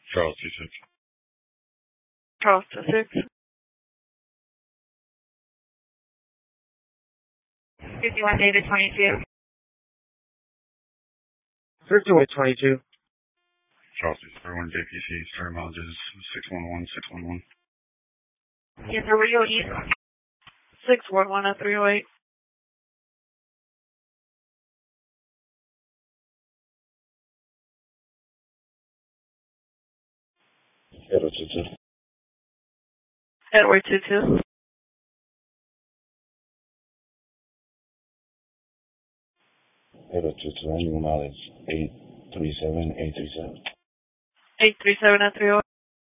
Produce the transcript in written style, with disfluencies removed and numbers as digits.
Charles 26. Charles 26. 51 David 22. 5122. Charles 31 JPC, starting mileages 611, 611. Yes, sir, where you east? 611 at 308. Edward 22. Edward 22. Edward 22, annual mileage 837, 837. 837 at 308.